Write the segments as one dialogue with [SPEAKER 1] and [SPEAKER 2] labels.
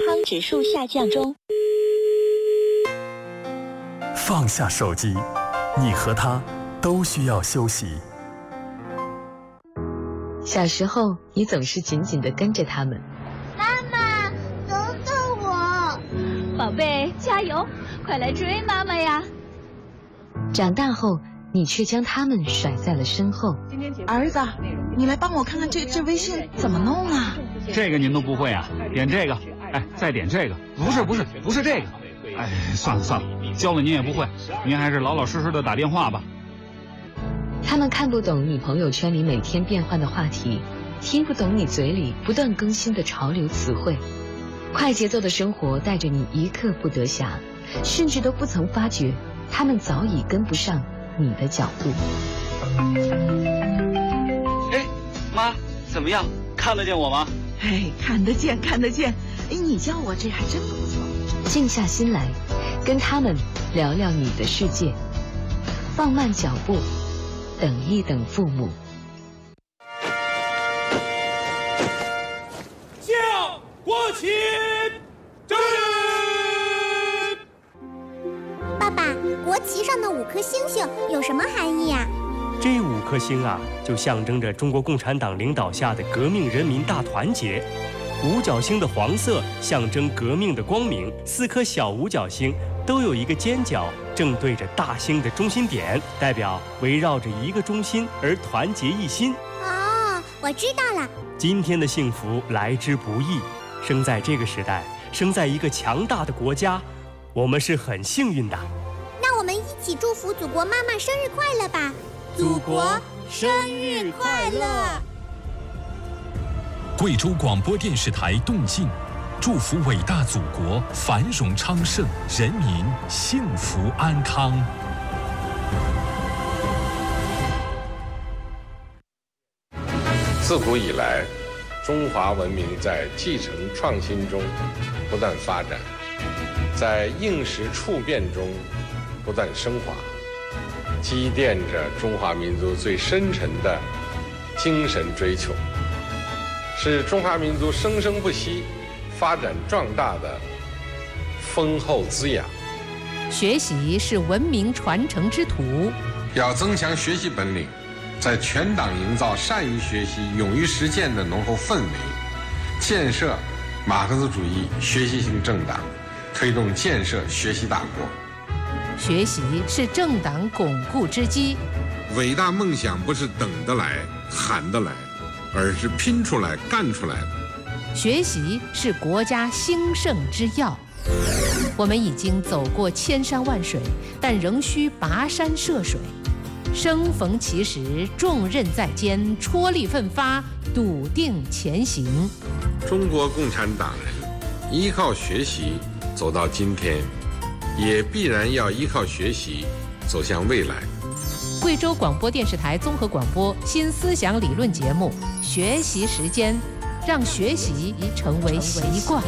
[SPEAKER 1] 康指数下降中。
[SPEAKER 2] 放下手机，你和他都需要休息。
[SPEAKER 3] 小时候，你总是紧紧地跟着他们。
[SPEAKER 4] 妈妈，等等我！
[SPEAKER 5] 宝贝，加油，快来追妈妈呀！
[SPEAKER 3] 长大后，你却将他们甩在了身后。
[SPEAKER 6] 儿子，你来帮我看看这微信怎么弄啊？
[SPEAKER 7] 这个您都不会啊？点这个，哎，再点这个，不是这个。哎，算了，教了您也不会，您还是老老实实的打电话吧。
[SPEAKER 3] 他们看不懂你朋友圈里每天变换的话题，听不懂你嘴里不断更新的潮流词汇。快节奏的生活带着你一刻不得暇，甚至都不曾发觉，他们早已跟不上你的脚步。
[SPEAKER 8] 哎，妈，怎么样？看得见我吗？
[SPEAKER 6] 哎，看得见。哎，你叫我这还真不错。
[SPEAKER 3] 静下心来，跟他们聊聊你的世界，放慢脚步，等一等父母。
[SPEAKER 9] 向国旗致礼！
[SPEAKER 4] 爸爸，国旗上的5颗星星有什么含义呀？
[SPEAKER 10] 这5颗星啊，就象征着中国共产党领导下的革命人民大团结。五角星的黄色象征革命的光明，4颗小五角星都有一个尖角正对着大星的中心点，代表围绕着一个中心而团结一心。
[SPEAKER 4] 哦，我知道了。
[SPEAKER 10] 今天的幸福来之不易，生在这个时代，生在一个强大的国家，我们是很幸运的。
[SPEAKER 4] 那我们一起祝福祖国妈妈生日快乐吧！
[SPEAKER 9] 祖国生日快乐！
[SPEAKER 11] 贵州广播电视台动静，祝福伟大祖国繁荣昌盛，人民幸福安康。
[SPEAKER 12] 自古以来，中华文明在继承创新中不断发展，在应时处变中不断升华，积淀着中华民族最深沉的精神追求，是中华民族生生不息、发展壮大的丰厚滋养。
[SPEAKER 13] 学习是文明传承之途，
[SPEAKER 12] 要增强学习本领，在全党营造善于学习、勇于实践的浓厚氛围，建设马克思主义学习型政党，推动建设学习大国。
[SPEAKER 13] 学习是政党巩固之基。
[SPEAKER 12] 伟大梦想不是等得来、喊得来，而是拼出来、干出来的。
[SPEAKER 13] 学习是国家兴盛之要。我们已经走过千山万水，但仍需跋山涉水。生逢其时，重任在肩，踔厉奋发，笃定前行。
[SPEAKER 12] 中国共产党人依靠学习走到今天，也必然要依靠学习走向未来。
[SPEAKER 13] 贵州广播电视台综合广播新思想理论节目《学习时间》，让学习成为习惯。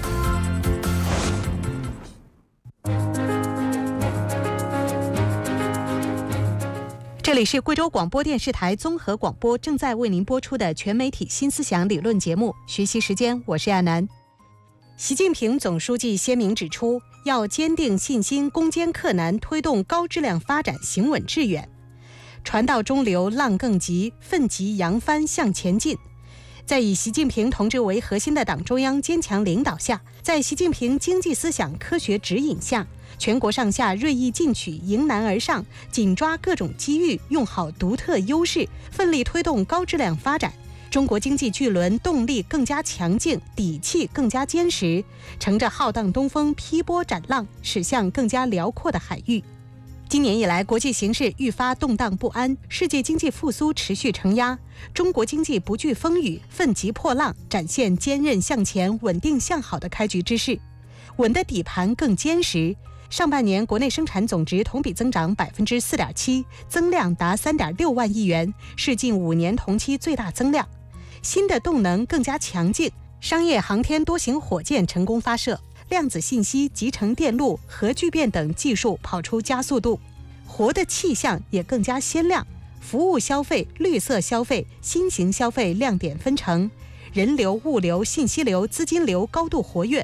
[SPEAKER 14] 这里是贵州广播电视台综合广播正在为您播出的全媒体新思想理论节目《学习时间》，我是亚楠。习近平总书记鲜明指出，要坚定信心，攻坚克难，推动高质量发展行稳致远。船到中流浪更急，奋楫扬帆向前进。在以习近平同志为核心的党中央坚强领导下，在习近平经济思想科学指引下，全国上下锐意进取，迎难而上，紧抓各种机遇，用好独特优势，奋力推动高质量发展。中国经济巨轮动力更加强劲，底气更加坚实，乘着浩荡东风，劈波斩浪，驶向更加辽阔的海域。今年以来，国际形势愈发动荡不安，世界经济复苏持续承压，中国经济不惧风雨，奋楫破浪，展现坚韧向前、稳定向好的开局之势。稳的底盘更坚实。上半年国内生产总值同比增长 4.7%， 增量达 3.6 万亿元，是近5年同期最大增量。新的动能更加强劲，商业航天多型火箭成功发射，量子信息、集成电路、核聚变等技术跑出加速度，活的气象也更加鲜亮，服务消费、绿色消费、新型消费亮点纷呈，人流、物流、信息流、资金流高度活跃，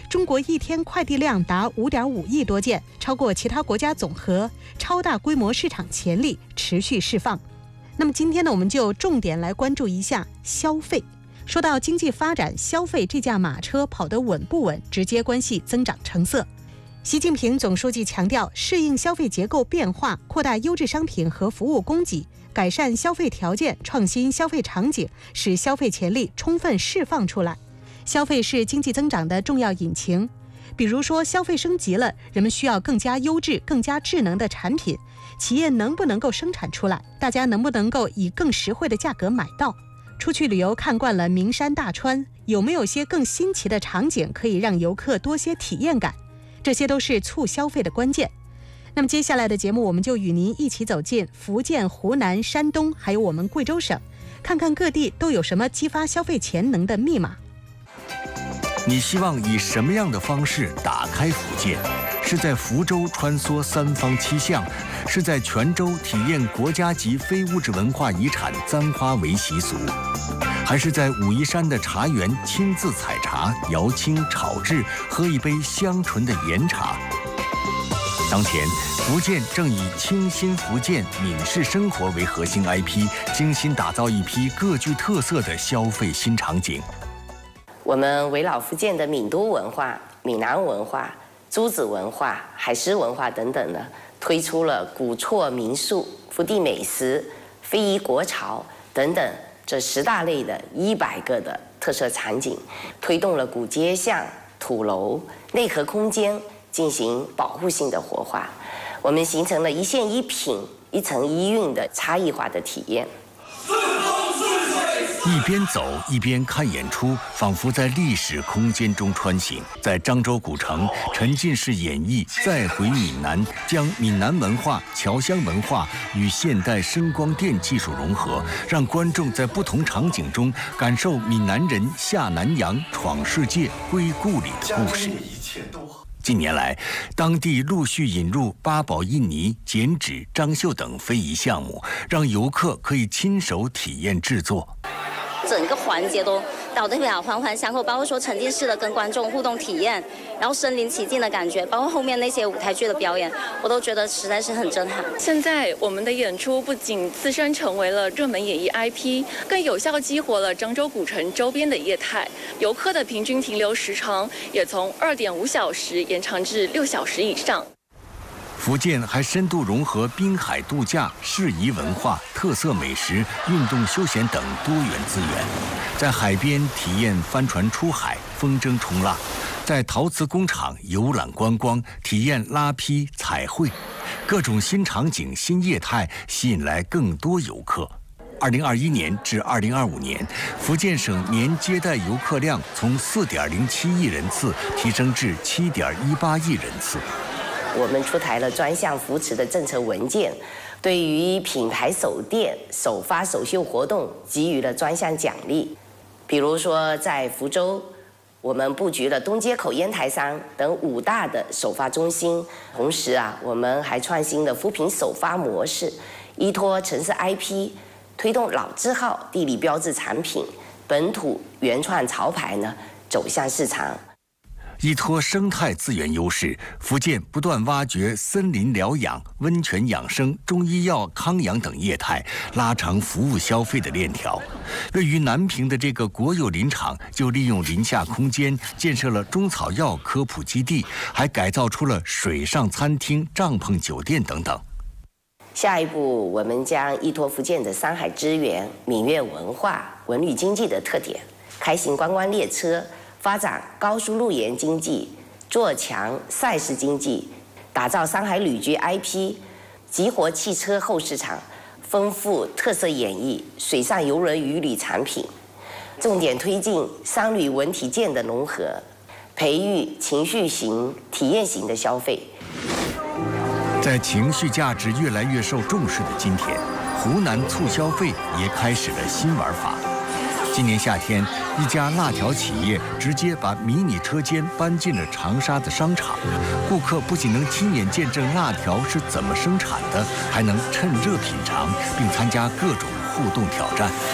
[SPEAKER 14] 中国一天快递量达5.5亿多件，超过其他国家总和，超大规模市场潜力持续释放。那么今天呢，我们就重点来关注一下消费。说到经济发展，消费这架马车跑得稳不稳，直接关系增长成色。习近平总书记强调，适应消费结构变化，扩大优质商品和服务供给，改善消费条件，创新消费场景，使消费潜力充分释放出来。消费是经济增长的重要引擎。比如说，消费升级了，人们需要更加优质、更加智能的产品，企业能不能够生产出来？大家能不能够以更实惠的价格买到？出去旅游看惯了名山大川，有没有些更新奇的场景可以让游客多些体验感？这些都是促消费的关键。那么接下来的节目，我们就与您一起走进福建、湖南、山东，还有我们贵州省，看看各地都有什么激发消费潜能的密码。
[SPEAKER 1] 你希望以什么样的方式打开福建？是在福州穿梭三坊七巷，是在泉州体验国家级非物质文化遗产簪花围习俗，还是在武夷山的茶园亲自采茶、摇青、炒制，喝一杯香醇的岩茶？当前，福建正以清新福建、闽式生活为核心 IP， 精心打造一批各具特色的消费新场景。
[SPEAKER 15] 我们围绕福建的闽都文化、闽南文化、诸子文化、海狮文化等等呢，推出了古厝民宿、福地美食、非遗国潮等等这10大类的100个的特色场景，推动了古街巷、土楼、内核空间进行保护性的活化，我们形成了一线一品、一层一韵的差异化的体验。
[SPEAKER 1] 一边走一边看演出，仿佛在历史空间中穿行。在漳州古城，沉浸式演绎再回闽南，将闽南文化、侨乡文化与现代声光电技术融合，让观众在不同场景中感受闽南人下南洋、闯世界、归故里的故事。近年来，当地陆续引入八宝印尼、剪纸、张绣等非遗项目，让游客可以亲手体验制作。
[SPEAKER 16] 整个环节都导得特别好，环环相扣，包括说沉浸式的跟观众互动体验，然后身临其境的感觉，包括后面那些舞台剧的表演，我都觉得实在是很震撼。
[SPEAKER 17] 现在我们的演出不仅自身成为了热门演艺 IP， 更有效激活了漳州古城周边的业态，游客的平均停留时长也从2.5小时延长至6小时以上。
[SPEAKER 1] 福建还深度融合滨海度假、适宜文化、特色美食、运动休闲等多元资源，在海边体验帆船出海、风筝冲浪，在陶瓷工厂游览观光，体验拉坯、彩绘，各种新场景、新业态吸引来更多游客。2021年至2025年，福建省年接待游客量从4.07亿人次提升至7.18亿人次。
[SPEAKER 15] 我们出台了专项扶持的政策文件，对于品牌首店、首发首秀活动给予了专项奖励。比如说，在福州，我们布局了东街口、烟台山等5大的首发中心，同时我们还创新了扶贫首发模式，依托城市 IP， 推动老字号、地理标志产品、本土原创潮牌呢走向市场。
[SPEAKER 1] 依托生态资源优势，福建不断挖掘森林疗养、温泉养生、中医药康养等业态，拉长服务消费的链条。位于南平的这个国有林场，就利用林下空间建设了中草药科普基地，还改造出了水上餐厅、帐篷酒店等等。
[SPEAKER 15] 下一步，我们将依托福建的山海资源、闽粤文化、文旅经济的特点，开行观光列车，发展高速路沿经济，做强赛事经济，打造山海旅居 IP， 激活汽车后市场，丰富特色演绎、水上游轮渔旅产品，重点推进商旅文体健的融合，培育情绪型、体验型的消费。
[SPEAKER 1] 在情绪价值越来越受重视的今天，湖南促消费也开始了新玩法。今年夏天，一家辣条企业直接把迷你车间搬进了长沙的商场，顾客不仅能亲眼见证辣条是怎么生产的，还能趁热品尝，并参加各种互动挑战。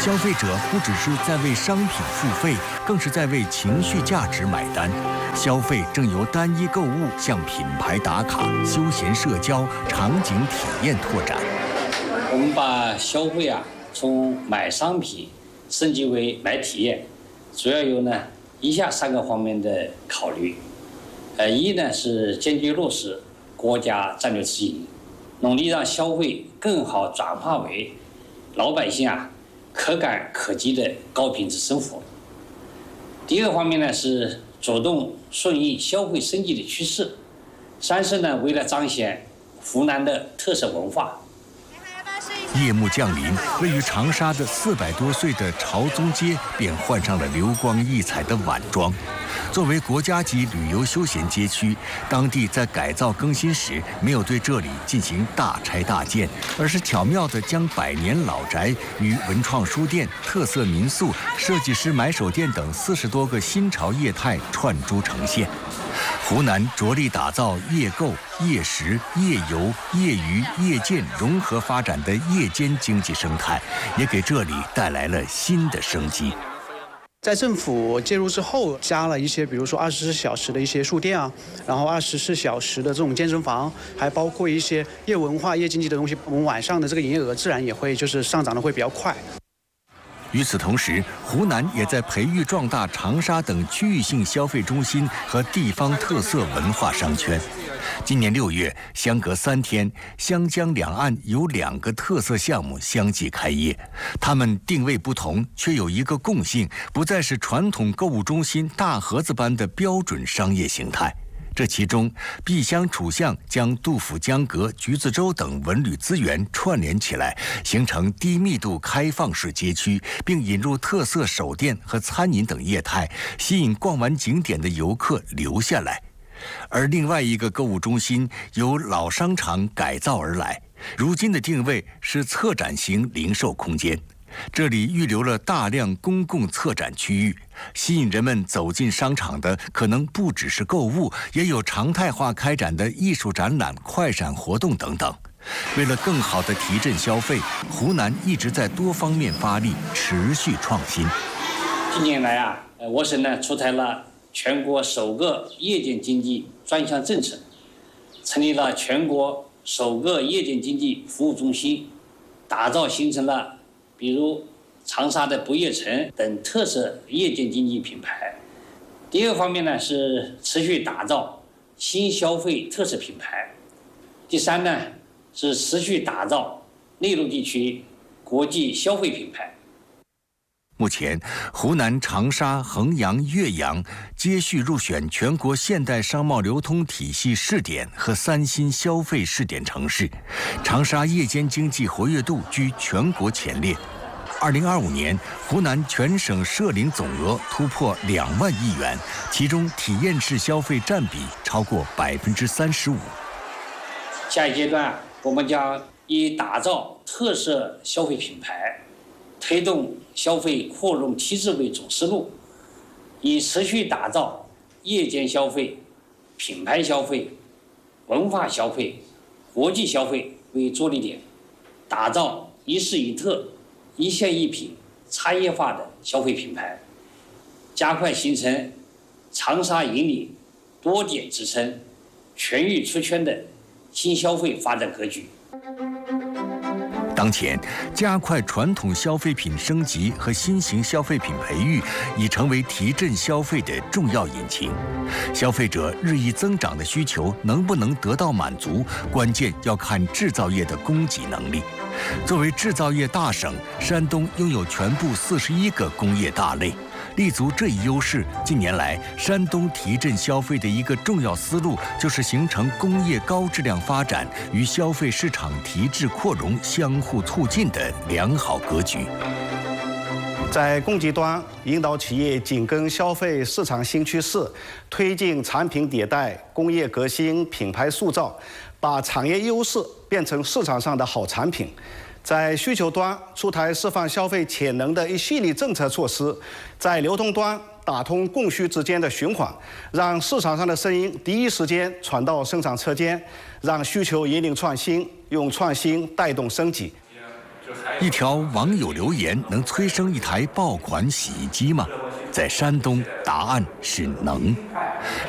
[SPEAKER 1] 消费者不只是在为商品付费，更是在为情绪价值买单。消费正由单一购物向品牌打卡、休闲社交、场景体验拓展。
[SPEAKER 18] 我们把消费从买商品升级为买体验，主要有以下3个方面的考虑。一呢是坚决落实国家战略指引，努力让消费更好转化为老百姓可感可及的高品质生活。第2个方面呢是主动顺应消费升级的趋势。3是呢为了彰显湖南的特色文化。
[SPEAKER 1] 夜幕降临，位于长沙的400多岁的朝宗街便换上了流光溢彩的晚装。作为国家级旅游休闲街区，当地在改造更新时没有对这里进行大拆大建，而是巧妙地将百年老宅与文创书店、特色民宿、设计师买手店等40多个新潮业态串珠呈现。湖南着力打造夜购、夜食、夜游、夜娱、夜建融合发展的夜间经济生态，也给这里带来了新的生机。
[SPEAKER 19] 在政府介入之后，加了一些，比如说24小时的一些书店然后24小时的这种健身房，还包括一些夜文化、夜经济的东西。我们晚上的这个营业额自然也会上涨的会比较快。
[SPEAKER 1] 与此同时，湖南也在培育壮大长沙等区域性消费中心和地方特色文化商圈。今年6月，相隔3天，湘江两岸有2个特色项目相继开业。它们定位不同，却有一个共性，不再是传统购物中心大盒子般的标准商业形态。这其中，碧乡楚巷将杜甫江阁、橘子洲等文旅资源串联起来，形成低密度开放式街区，并引入特色手店和餐饮等业态，吸引逛完景点的游客留下来。而另外一个购物中心由老商场改造而来，如今的定位是策展型零售空间。这里预留了大量公共策展区域，吸引人们走进商场的可能不只是购物，也有常态化开展的艺术展览、快闪活动等等。为了更好地提振消费，湖南一直在多方面发力，持续创新。
[SPEAKER 18] 近年来我省出台了全国首个夜间经济专项政策，成立了全国首个夜间经济服务中心，打造形成了比如长沙的不夜城等特色夜间经济品牌。第2个方面呢是持续打造新消费特色品牌。第3呢是持续打造内陆地区国际消费品牌。
[SPEAKER 1] 目前，湖南长沙、衡阳、岳阳接续入选全国现代商贸流通体系试点和3新消费试点城市。长沙夜间经济活跃度居全国前列。2025年，湖南全省涉零总额突破2万亿元，其中体验式消费占比超过35%。
[SPEAKER 18] 下一阶段，我们将以打造特色消费品牌，推动消费扩容提质为主思路，以持续打造夜间消费、品牌消费、文化消费、国际消费为着力点，打造一式一特、一线一品、差异化的消费品牌，加快形成长沙引领、多点支撑、全域出圈的新消费发展格局。
[SPEAKER 1] 当前，加快传统消费品升级和新型消费品培育已成为提振消费的重要引擎。消费者日益增长的需求能不能得到满足，关键要看制造业的供给能力。作为制造业大省，山东拥有全部41个工业大类。立足这一优势，近年来山东提振消费的一个重要思路，就是形成工业高质量发展与消费市场提质扩容相互促进的良好格局。
[SPEAKER 20] 在供给端，引导企业紧跟消费市场新趋势，推进产品迭代、工业革新、品牌塑造，把产业优势变成市场上的好产品。在需求端出台释放消费潜能的一系列政策措施，在流通端打通供需之间的循环，让市场上的声音第一时间传到生产车间，让需求引领创新，用创新带动升级。
[SPEAKER 1] 一条网友留言能催生一台爆款洗衣机吗？在山东，答案是能。